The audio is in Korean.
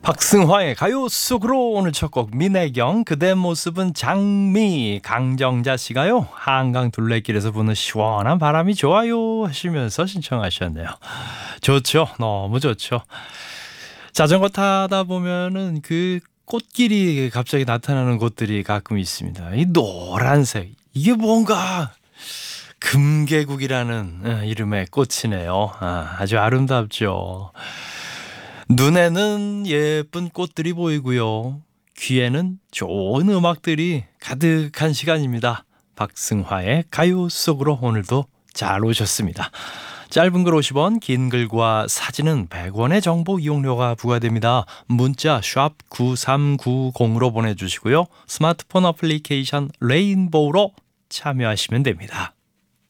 박승화의 가요 속으로 오늘 첫 곡 민혜경 그대 모습은 장미 강정자 씨가요 한강 둘레길에서 부는 시원한 바람이 좋아요 하시면서 신청하셨네요. 좋죠. 너무 좋죠. 자전거 타다 보면은 그 꽃길이 갑자기 나타나는 곳들이 가끔 있습니다. 이 노란색 이게 뭔가 금계국이라는 이름의 꽃이네요. 아주 아름답죠. 눈에는 예쁜 꽃들이 보이고요. 귀에는 좋은 음악들이 가득한 시간입니다. 박승화의 가요 속으로 오늘도 잘 오셨습니다. 짧은 글 50원, 긴 글과 사진은 100원의 정보 이용료가 부과됩니다. 문자 샵 9390으로 보내주시고요. 스마트폰 어플리케이션 레인보우로 참여하시면 됩니다.